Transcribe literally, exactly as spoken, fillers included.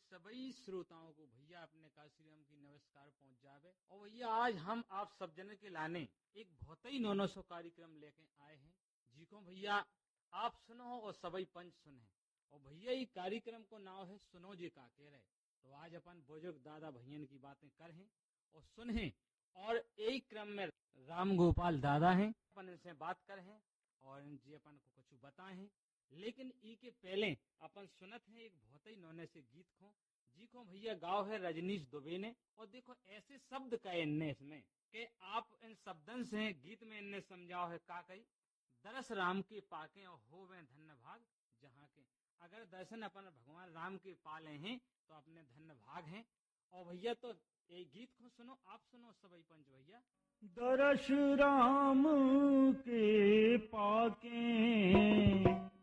सभी श्रोताओं को भैया अपने काशी राम की नमस्कार पहुंच जावे। और भैया आज हम आप सब जन के लाने एक बहुत ही नौनो सौ कार्यक्रम लेके आए हैं, जिको भैया आप सुनो और सभी पंच सुने। और भैया ये कार्यक्रम को नाम है सुनो जी का कह रहे। तो आज अपन बुजुर्ग दादा भैया की बातें करें और सुने, और एक क्रम में राम गोपाल दादा हैं, अपन इनसे बात करें और जी अपन को कुछ बताएं। लेकिन ई के पहले अपन सुनत हैं एक बहुत ही नौने से गीत को, जी को भैया गाँव है रजनीश दुबे ने। और देखो ऐसे शब्द कहे इनने इसमें कि आप इन शब्दन से गीत में इनने समझाओ है का कही, दरस राम के पाके और हो वे धन्य भाग जहाँ के। अगर दर्शन अपन भगवान राम के पाले हैं तो अपने धन्य भाग हैं। और भैया तो ये गीत को सुनो, आप सुनो सभी पंच भैया। दरस राम के पाके